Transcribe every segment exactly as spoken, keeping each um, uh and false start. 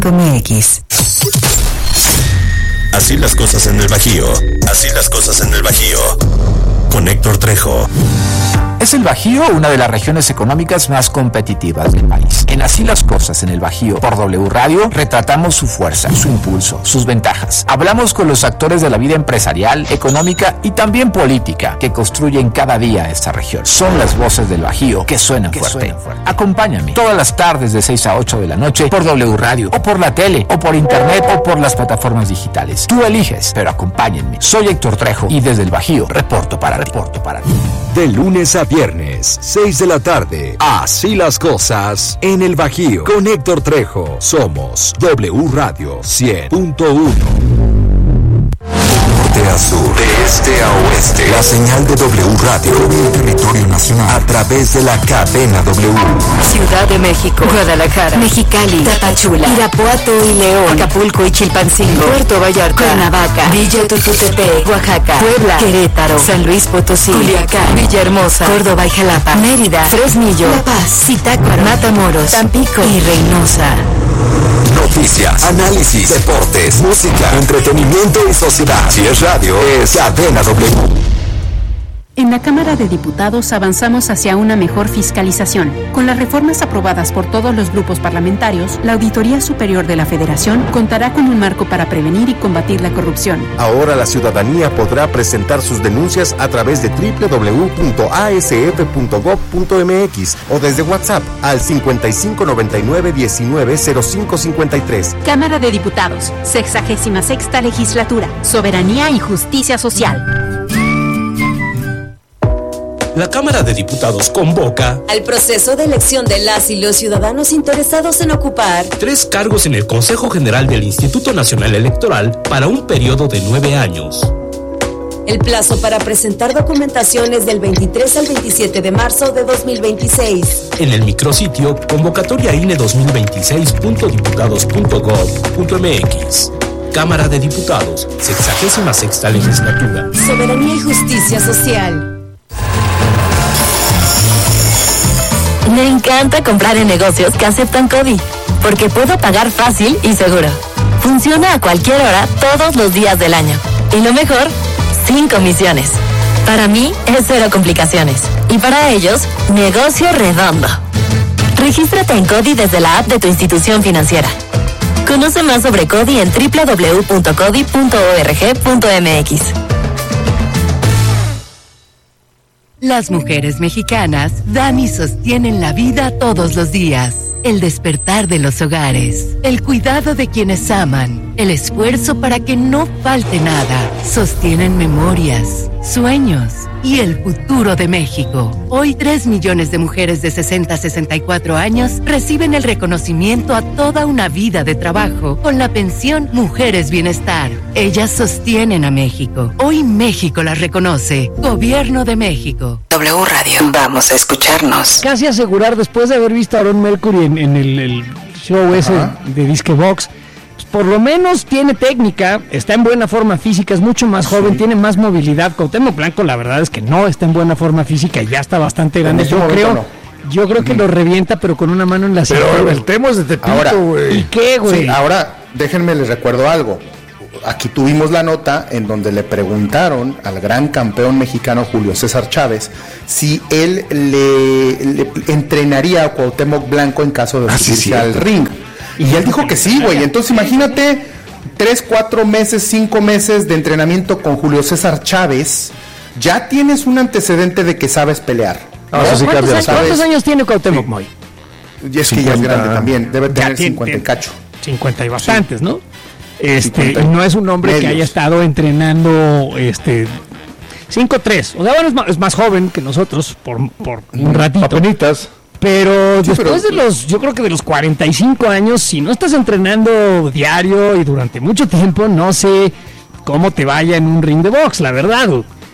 X. Así las cosas en el Bajío. Así las cosas en el Bajío. Con Héctor Trejo. Es el Bajío una de las regiones económicas más competitivas del país. En Así las cosas en el Bajío, por W Radio, retratamos su fuerza, su impulso, sus ventajas. Hablamos con los actores de la vida empresarial, económica y también política que construyen cada día esta región. Son las voces del Bajío que suenan, que fuerte. suenan fuerte. Acompáñame todas las tardes de seis a ocho de la noche por W Radio, o por la tele, o por internet, o por las plataformas digitales. Tú eliges, pero acompáñenme. Soy Héctor Trejo y desde el Bajío reporto para reporto para ti. De lunes a viernes, seis de la tarde. Así las cosas en el Bajío. Con Héctor Trejo. Somos W Radio cien punto uno. Norte a sur, de este a oeste. La señal de W Radio en el territorio nacional a través de la cadena W. Ciudad de México, Guadalajara, Mexicali, Tapachula, Irapuato y León, Acapulco y Chilpancingo, Puerto Vallarta, Cuernavaca, Villa Tultepec, Oaxaca, Puebla, Querétaro, San Luis Potosí, Culiacán, Villahermosa, Córdoba y Jalapa, Mérida, Fresnillo, La Paz, Zitácuaro, Matamoros, Tampico y Reynosa. Noticias, análisis, deportes, música, entretenimiento y sociedad. Si es radio, es Cadena W. En la Cámara de Diputados avanzamos hacia una mejor fiscalización. Con las reformas aprobadas por todos los grupos parlamentarios, la Auditoría Superior de la Federación contará con un marco para prevenir y combatir la corrupción. Ahora la ciudadanía podrá presentar sus denuncias a través de doble u doble u doble u punto a s f punto gob punto m x o desde WhatsApp al cincuenta y cinco noventa y nueve diecinueve cero cinco cincuenta y tres. Cámara de Diputados, sexagésima sexta legislatura, soberanía y justicia social. La Cámara de Diputados convoca al proceso de elección de las y los ciudadanos interesados en ocupar tres cargos en el Consejo General del Instituto Nacional Electoral para un periodo de nueve años. El plazo para presentar documentación es del veintitrés al veintisiete de marzo de dos mil veintiséis. En el micrositio convocatoria I N E dos mil veintiséis punto diputados punto gob punto m x. Cámara de Diputados, sexagésima sexta legislatura. Soberanía y justicia social. Me encanta comprar en negocios que aceptan CODI, porque puedo pagar fácil y seguro. Funciona a cualquier hora, todos los días del año. Y lo mejor, sin comisiones. Para mí, es cero complicaciones. Y para ellos, negocio redondo. Regístrate en CODI desde la app de tu institución financiera. Conoce más sobre CODI en doble u doble u doble u punto codi punto org punto m x. Las mujeres mexicanas dan y sostienen la vida todos los días. El despertar de los hogares, el cuidado de quienes aman, el esfuerzo para que no falte nada. Sostienen memorias, sueños y el futuro de México. Hoy tres millones de mujeres de sesenta a sesenta y cuatro años reciben el reconocimiento a toda una vida de trabajo con la pensión Mujeres Bienestar. Ellas sostienen a México. Hoy México las reconoce. Gobierno de México. W Radio. Vamos a escucharnos. Casi asegurar, después de haber visto a Aaron Mercury en, en el, el show ese Ajá. de Disque Box, pues por lo menos tiene técnica, está en buena forma física, es mucho más joven, sí. tiene más movilidad. Cuauhtémoc Blanco, la verdad es que no está en buena forma física y ya está bastante grande. Yo creo, no. yo creo que mm. lo revienta, pero con una mano en la cintura. Pero el tema es de Tepito, güey. ¿Y qué, güey? Sí, ahora, déjenme les recuerdo algo. Aquí tuvimos la nota en donde le preguntaron al gran campeón mexicano Julio César Chávez si él le, le entrenaría a Cuauhtémoc Blanco en caso de subirse ah, sí, al ring. Y, y él dijo que sí, güey. Entonces imagínate tres, cuatro meses, cinco meses de entrenamiento con Julio César Chávez. Ya tienes un antecedente de que sabes pelear. ¿No? ¿No? Sí, ¿Cuántos, años, ¿Cuántos años tiene Cuauhtémoc Moy? Y es que cincuenta, ya es grande también. Debe tener cincuenta y cacho. cincuenta y bastantes, sí. ¿no? Este, y no es un hombre medios. que haya estado entrenando este cinco tres, o sea, bueno, es más, es más joven que nosotros por, por un ratito. Papenitas. Pero sí, después pero, de los, yo creo que de los cuarenta y cinco años, si no estás entrenando diario y durante mucho tiempo, no sé cómo te vaya en un ring de box, la verdad.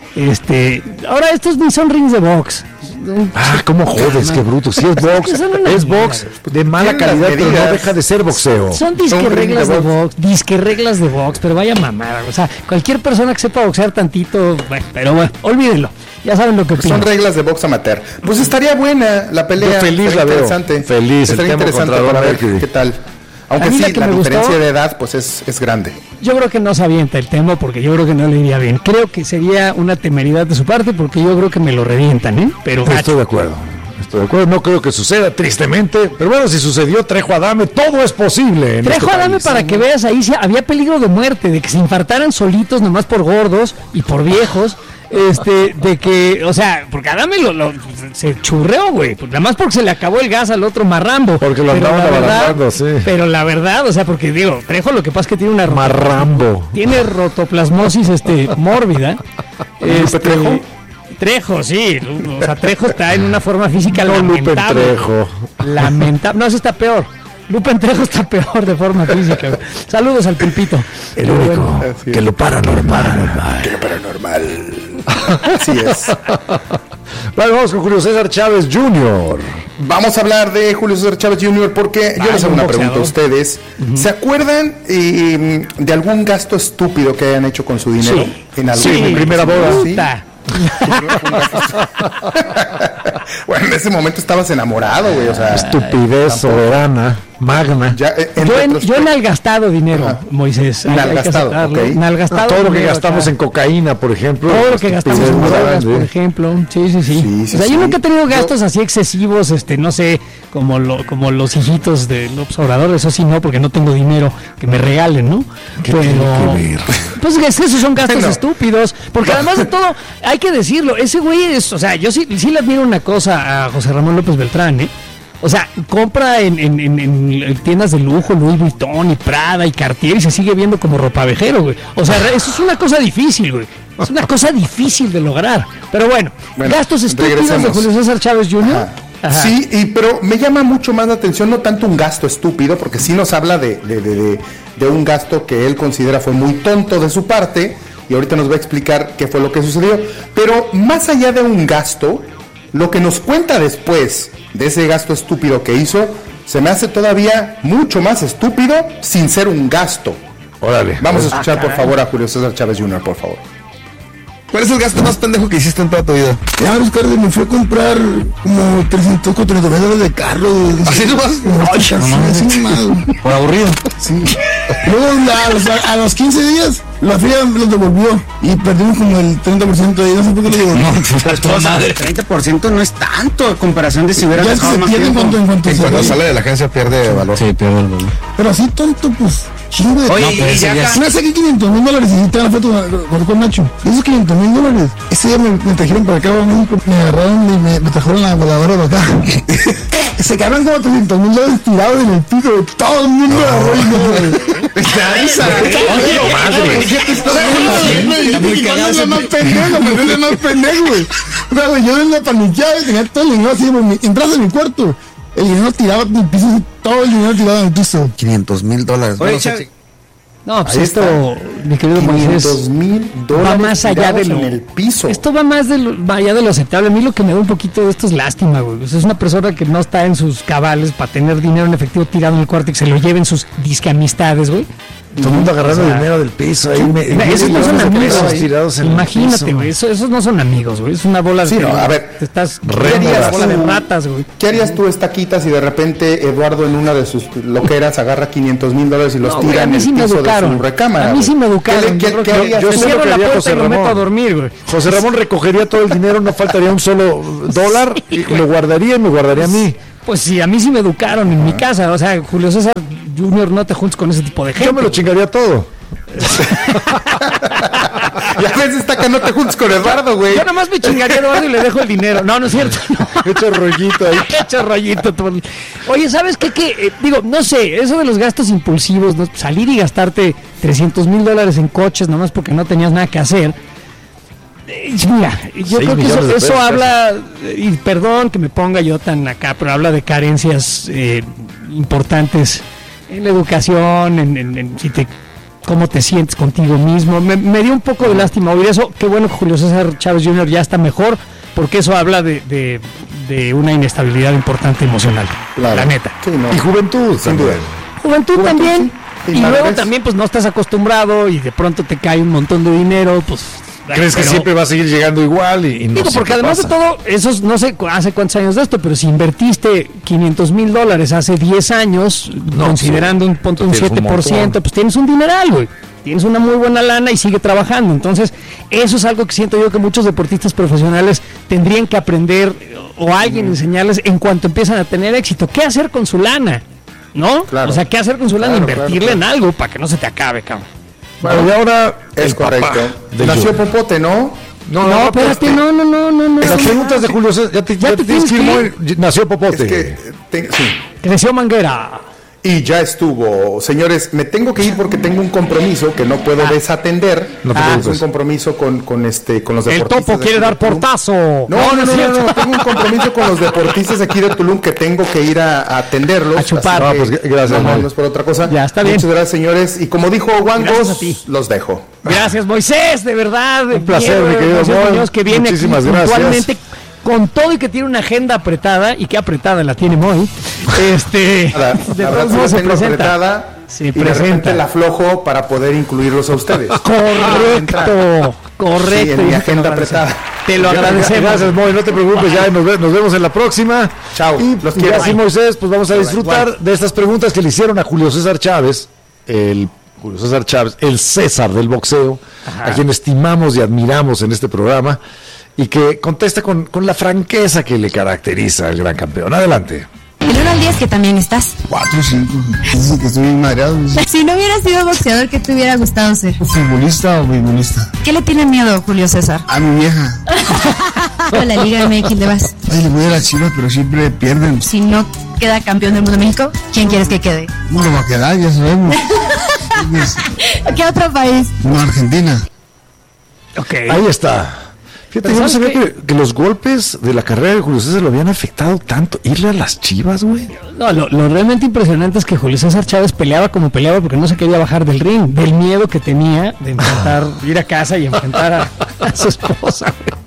Este, ahora estos ni son rings de box. Ah, cómo jodes, qué bruto. Sí es box, es box de mala calidad, pero no deja de ser boxeo. Son disque son reglas de box, box disque reglas de box, pero vaya mamada. O sea, cualquier persona que sepa boxear tantito, bueno, pero bueno, olvídenlo. Ya saben lo que opinan. Son reglas de box amateur. Pues estaría buena la pelea. Yo feliz la veo. Interesante. Feliz. Estaría interesante para ver qué tal. Aunque sí, la, la diferencia gustó, de edad pues es, es grande. Yo creo que no se avienta el tema porque yo creo que no le iría bien. Creo que sería una temeridad de su parte porque yo creo que me lo revientan, ¿eh? Pero estoy gacho. de acuerdo. Estoy de acuerdo, no creo que suceda, tristemente, pero bueno, si sucedió Trejo Adame, todo es posible. En Trejo este Adame, país. Para que veas, ahí había peligro de muerte, de que se infartaran solitos nomás por gordos y por viejos, este, de que, o sea, porque Adame lo, lo, se churreó, güey, pues nada más porque se le acabó el gas al otro marrambo. Porque lo andaban abarrando, sí. Pero la verdad, o sea, porque digo, Trejo lo que pasa es que tiene una... Marrambo. Tiene rotoplasmosis, este, mórbida. Este, Trejo? Trejo, sí, o sea, Trejo está en una forma física no, lamentable. Lupen Trejo. Lamentable, no, eso está peor. Lupen Trejo está peor de forma física. Saludos al Pulpito. El único bueno, que lo paranormal. Que lo paranormal. Así es. Vale, vamos con Julio César Chávez junior Vamos a hablar de Julio César Chávez junior porque Ay, yo les hago una pregunta a ustedes. Uh-huh. ¿Se acuerdan eh, de algún gasto estúpido que hayan hecho con su dinero? Sí, en algún sí, mi primera boda. ¿Sí? Bueno, en ese momento estabas enamorado, güey, o sea, estupidez eh, soberana, magna. Ya, eh, yo, en, yo en algastado dinero, Ajá. Moisés. Nalgastado, okay. Nalgastado. Todo lo que gastamos acá. en cocaína, por ejemplo. Todo lo que gastamos en drogas, por ejemplo. Sí, sí, sí. sí, sí o sea, sí. yo nunca he tenido gastos yo... así excesivos, este, no sé, como lo, como los hijitos de López Obrador, eso sí no, porque no tengo dinero que me regalen, ¿no? ¿Qué Pero, tiene que ver? Pues esos son gastos no. estúpidos, porque además de todo, hay que decirlo, ese güey es, o sea, yo sí, sí le admiro una cosa a José Ramón López Beltrán, ¿eh? O sea, compra en, en, en, en tiendas de lujo, Louis Vuitton y Prada y Cartier y se sigue viendo como ropavejero, güey. O sea, eso es una cosa difícil, güey. Es una cosa difícil de lograr. Pero bueno, bueno gastos estúpidos regresemos. de Julio César Chávez junior Ajá. Ajá. Sí, y, pero me llama mucho más la atención, no tanto un gasto estúpido, porque sí nos habla de, de, de, de, de un gasto que él considera fue muy tonto de su parte, y ahorita nos va a explicar qué fue lo que sucedió. Pero más allá de un gasto, lo que nos cuenta después de ese gasto estúpido que hizo, se me hace todavía mucho más estúpido sin ser un gasto. Órale. Vamos a escuchar, ah, por favor, a Julio César Chávez junior, por favor. ¿Cuál es el gasto más pendejo que hiciste en toda tu vida? Ya, Oscar, me fui a comprar como trescientos, cuatrocientos mil dólares de carro. ¿Así nomás? Así, así nomás. Por aburrido. Sí. Luego, a los, a los quince días, la fría los devolvió y perdimos como el treinta por ciento de ellos. No sé por qué lo devolvió. No, el treinta por ciento no es tanto a comparación de si hubiera dejado se más tiempo. En cuanto, en cuanto, en cuanto sale de la agencia pierde valor. Sí, pierde el valor. Pero así tonto, pues... Chingo de... Oye, no, y ya acá... Me saqué quinientos mil dólares y te la foto con, con Nacho. Esos quinientos mil dólares, ese día me, me trajeron para acá a México, me agarraron y me, me trajeron la voladora de acá. Se quedaron como trescientos mil dólares tirados en el piso, todo el mundo agarró y me... Está risa. Es más pendejo, me es más pendejo, güey. O sea, güey, yo venía paniqueado y tenía todo el dinero así, entras en mi cuarto. El dinero tirado en el piso, todo el dinero tirado en el piso. quinientos mil dólares. Oye, no, pues esto, mi querido Moisés, quinientos mil dólares va más allá de lo, en el piso. Esto va más de lo, va allá de lo aceptable. A mí lo que me da un poquito de esto es lástima, güey. O sea, es una persona que no está en sus cabales para tener dinero en efectivo tirado en el cuarto y que se lo lleven sus disque amistades, güey. Todo el mundo agarrando, o sea, dinero del piso ahí. Me, esos no son amigos, tirados en imagínate, güey. Eso, esos no son amigos, güey. Es una bola de... Sí, no, a ver. Te estás... ¿Qué harías bola de ratas, güey? ¿Qué harías tú, Estaquitas, si de repente Eduardo en una de sus loqueras agarra quinientos mil dólares y los no, tira en el sí piso de su recámara? A mí sí me educaron. ¿Qué, yo qué, qué, yo cierro la puerta y lo meto a dormir, güey. José Ramón recogería todo el dinero, no faltaría un solo dólar y lo guardaría y me guardaría a mí. Pues sí, a mí sí me educaron en mi casa. O sea, Julio César junior, no te juntes con ese tipo de gente. Yo me lo chingaría todo. Ya ves, está que no te juntes con Eduardo, güey. Yo nomás me chingaría a Eduardo y le dejo el dinero. No, no es cierto. No. Echa rollito ahí. Echa rollito. Oye, ¿sabes qué? qué? Eh, digo, no sé, eso de los gastos impulsivos, ¿no? Salir y gastarte trescientos mil dólares en coches nomás porque no tenías nada que hacer. Eh, mira, yo creo que eso, eso habla, y perdón que me ponga yo tan acá, pero habla de carencias eh, importantes en la educación, en, en, en si te... cómo te sientes contigo mismo. Me, me dio un poco de lástima oír eso. Qué bueno que Julio César Chávez junior ya está mejor, porque eso habla de, de, de una inestabilidad importante emocional. Claro. La neta. Sí, no. Y juventud, sin duda. Juventud, juventud también. Sí. Y, y luego vez. también pues no estás acostumbrado y de pronto te cae un montón de dinero, pues ¿Crees que pero, siempre va a seguir llegando igual? Y, y no digo, sé porque qué además pasa. de todo, esos, no sé hace cuántos años de esto, pero si invertiste quinientos mil dólares hace diez años, no, considerando sí, un, punto, un siete por ciento, pues tienes un dineral, güey. Tienes una muy buena lana y sigue trabajando. Entonces, eso es algo que siento yo que muchos deportistas profesionales tendrían que aprender o alguien mm. enseñarles en cuanto empiezan a tener éxito. ¿Qué hacer con su lana? ¿No? Claro. O sea, ¿qué hacer con su lana? Claro, Invertirle claro, claro. en algo para que no se te acabe, cabrón. Bueno, y ahora es correcto. Nació Popote, ¿no? No, no, no espérate, no, no, no, no, no. Las preguntas de Julio César, ya te, ya ya te tienes que ir. Nació Popote. Es que, te, sí. Creció Manguera. Y ya estuvo. Señores, me tengo que ir porque tengo un compromiso que no puedo ah. desatender. No ah, es un compromiso con, con, este, con los deportistas. El Topo quiere dar portazo. No, no, no, no, no, no, tengo un compromiso con los deportistas aquí de Tulum que tengo que ir a, a atenderlos. A chupar. No, pues gracias. No, no es por otra cosa. Ya, está bien. Muchas gracias, señores. Y como dijo Wangos, los dejo. Gracias, Moisés, de verdad. Un placer, mi querido Moisés, que viene muchísimas aquí gracias. Puntualmente, con todo y que tiene una agenda apretada, y que apretada la tiene Moy, este, la, de la verdad se tengo presenta. apretada se y presenta. De repente la aflojo para poder incluirlos a ustedes. Correcto, correcto. Sí, en mi agenda apretada. Te lo agradecemos. Gracias, Moy, no te preocupes, ya nos, ve, nos vemos en la próxima. Chao, y los quiero. Así, Moisés, pues vamos a disfrutar Bye. de estas preguntas que le hicieron a Julio César Chávez, el Julio César Chávez, el César del boxeo, Ajá. a quien estimamos y admiramos en este programa, y que contesta con, con la franqueza que le caracteriza al gran campeón. Adelante. El uno al diez, que también estás. Cuatro, cinco. Dice que estoy bien madreado. Si no hubieras sido boxeador, ¿qué te hubiera gustado ser? ¿Futbolista o beisbolista? ¿Qué le tiene miedo, Julio César? A mi vieja. ¿A la Liga M X le vas? Ay, le voy a las Chivas, pero siempre pierden. Si no queda campeón del mundo de México, ¿quién quieres que quede? No lo va a quedar, ya sabemos. ¿Qué otro país? No, Argentina. Ok. Ahí está. Fíjate, yo no sabía que, que los golpes de la carrera de Julio César lo habían afectado tanto. Irle a las Chivas, güey. No, lo, lo realmente impresionante es que Julio César Chávez peleaba como peleaba porque no se quería bajar del ring, del miedo que tenía de enfrentar, ir a casa y enfrentar a, a su esposa, güey.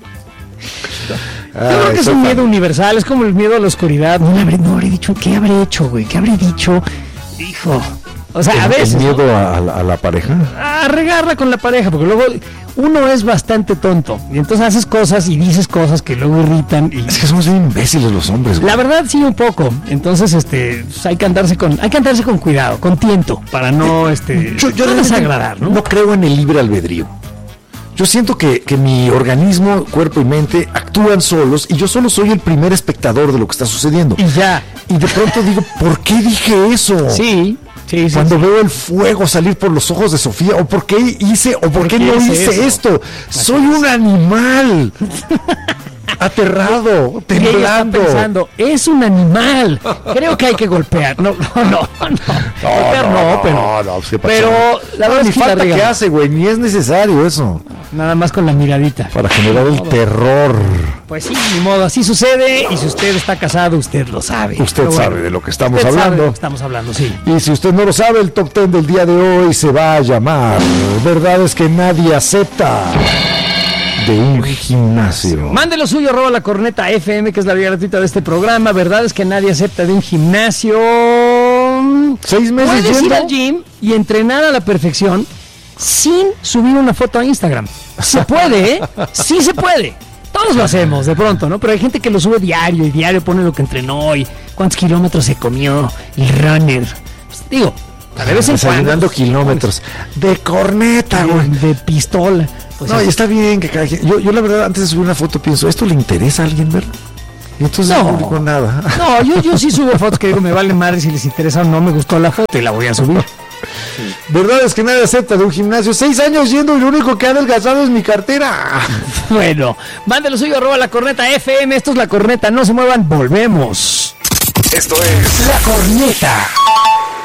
Yo ah, creo que es un miedo universal, es como el miedo a la oscuridad. No le habré, no habré dicho, ¿qué habré hecho, güey? ¿Qué habré dicho? Hijo. O sea, el, a veces. ¿El miedo ¿no? a, a, a la pareja? A regarla con la pareja, porque luego uno es bastante tonto. Y entonces haces cosas y dices cosas que luego irritan. Y... Es que somos bien imbéciles los hombres, güey. La verdad, sí, un poco. Entonces, este, pues hay que andarse con, hay que andarse con cuidado, con tiento, para no, este, yo, yo no desagradar, ¿no? No creo en el libre albedrío. Yo siento que, que mi organismo, cuerpo y mente actúan solos y yo solo soy el primer espectador de lo que está sucediendo. Y ya. Y de pronto digo, ¿por qué dije eso? Sí. Sí, sí, Cuando sí. veo el fuego salir por los ojos de Sofía, o por qué hice, o por, ¿Por qué, qué no hice eso? esto. Así Soy es. un animal. Aterrado, temblando. Y ella está pensando, es un animal. Creo que hay que golpear. No, no, no. no. No, golpear no, no, pero. No, no, sí, pero la no, verdad ni es que falta la que hace, güey. Ni es necesario eso. Nada más con la miradita. Para generar el terror. Pues sí, ni modo, así sucede. Y si usted está casado, usted lo sabe. Usted bueno, sabe de lo que estamos usted hablando. Sabe de lo que estamos hablando, sí. Y si usted no lo sabe, el top ten del día de hoy se va a llamar Verdades que nadie acepta de un gimnasio. Mande lo suyo, arroba la corneta F M, que es la vía gratuita de este programa. Verdades que nadie acepta de un gimnasio. Seis meses Puedes yendo? ir al gym y entrenar a la perfección sin subir una foto a Instagram. Se puede, ¿eh? Sí se puede. Todos lo hacemos de pronto, ¿no? Pero hay gente que lo sube diario y diario pone lo que entrenó y cuántos kilómetros se comió el runner. Pues, digo, a de vez en cuando. Desayunando kilómetros. De corneta, güey. De, de pistola. Pues no, y está bien que cada quien. Yo, yo, la verdad, antes de subir una foto pienso, ¿esto le interesa a alguien ver? Y entonces no publico nada. No, yo, yo sí subo fotos que digo, me vale madre si les interesa o no, me gustó la foto y la voy a subir. Sí. Verdad es que nadie acepta de un gimnasio. Seis años yendo y lo único que ha adelgazado es mi cartera. Bueno, mándelo suyo, arroba la corneta F M. Esto es La Corneta, no se muevan, volvemos. Esto es La Corneta.